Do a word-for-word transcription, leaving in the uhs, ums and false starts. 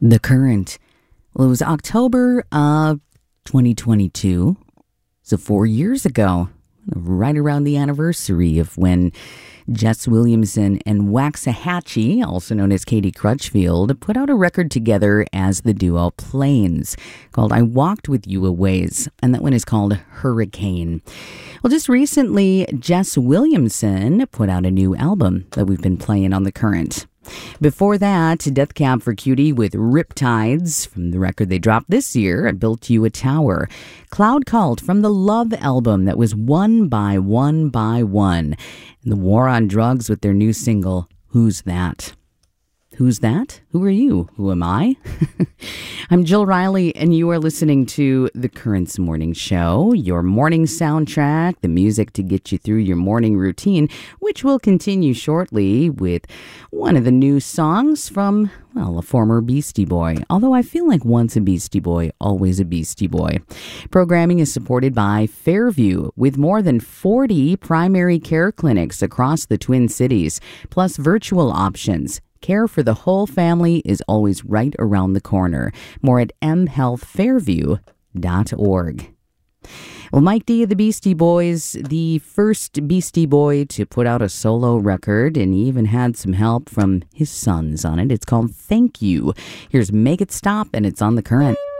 The Current. Well, it was October of twenty twenty-two, so four years ago, right around the anniversary of when Jess Williamson and Waxahachie, also known as Katie Crutchfield, put out a record together as the duo Planes called I Walked With You a Ways, and that one is called Hurricane. Well, just recently, Jess Williamson put out a new album that we've been playing on The Current. Before that, Death Cab for Cutie with Riptides from the record they dropped this year, I Built You a Tower. Cloud Cult from the Love album that was One by One by One. And the War on Drugs with their new single, Who's That? Who's that? Who are you? Who am I? I'm Jill Riley, and you are listening to The Current's Morning Show, your morning soundtrack, the music to get you through your morning routine, which will continue shortly with one of the new songs from, well, a former Beastie Boy. Although I feel like once a Beastie Boy, always a Beastie Boy. Programming is supported by Fairview, with more than forty primary care clinics across the Twin Cities, plus virtual options. Care for the whole family is always right around the corner. More at m health fairview dot org. Well, Mike D of the Beastie Boys, the first Beastie Boy to put out a solo record, and he even had some help from his sons on it. It's called Thank You. Here's Make It Stop, and it's on The Current.